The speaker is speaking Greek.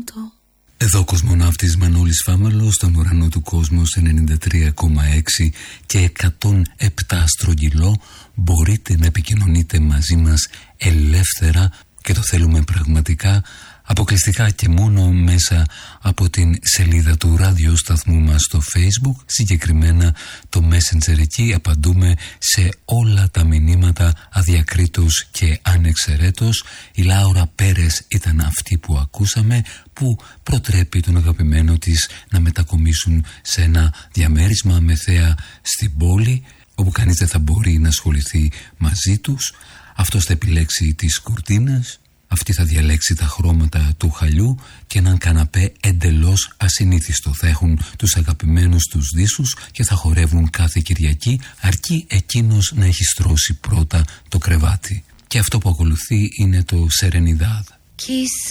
canto. Εδώ ο κοσμοναύτης Μανώλης Φάμελος στον ουρανό του κόσμου σε 93,6 και 107 στρογγυλό. Μπορείτε να επικοινωνείτε μαζί μας ελεύθερα και το θέλουμε πραγματικά, αποκλειστικά και μόνο μέσα από την σελίδα του ραδιοσταθμού μας στο Facebook, συγκεκριμένα το Messenger. Εκεί απαντούμε σε όλα τα μηνύματα αδιακρίτως και ανεξαιρέτως. Η Λάουρα Πέρες ήταν αυτή που ακούσαμε, που προτρέπει τον αγαπημένο της να μετακομίσουν σε ένα διαμέρισμα με θέα στην πόλη, όπου κανείς δεν θα μπορεί να ασχοληθεί μαζί τους. Αυτός θα επιλέξει τις κουρτίνες, αυτή θα διαλέξει τα χρώματα του χαλιού και έναν καναπέ εντελώς ασυνήθιστο. Θα έχουν τους αγαπημένους τους δίσους και θα χορεύουν κάθε Κυριακή, αρκεί εκείνος να έχει στρώσει πρώτα το κρεβάτι. Και αυτό που ακολουθεί είναι το Serenidad. Quizá